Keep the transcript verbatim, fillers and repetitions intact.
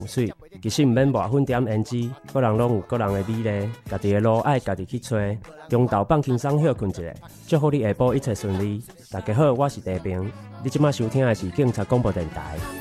水，其实毋免抹粉点胭脂，个人拢有个人的美丽，家己的路爱家己去找。中昼放轻松休困一下，祝福你下晡一切顺利。大家好，我是地平，你即马收听的是警察广播电台。